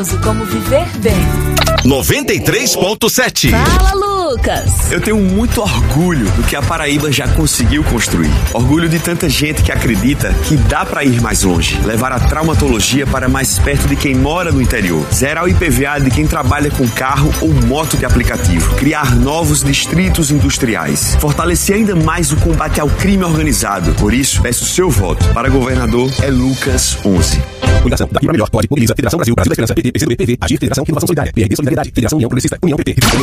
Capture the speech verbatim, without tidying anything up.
Como viver bem. noventa e três ponto sete. Fala, Lucas. Eu tenho muito orgulho do que a Paraíba já conseguiu construir. Orgulho de tanta gente que acredita que dá pra ir mais longe. Levar a traumatologia para mais perto de quem mora no interior. Zerar o I P V A de quem trabalha com carro ou moto de aplicativo. Criar novos distritos industriais. Fortalecer ainda mais o combate ao crime organizado. Por isso, peço seu voto. Para governador, é Lucas onze. Fundação Daqui para Melhor, pode, mobiliza, Federação Brasil, Brasil da Esperança, P T, P C do B, P V, Agir, Federação Inovação Solidária, P R B Solidariedade, Federação União Progressista, União P T.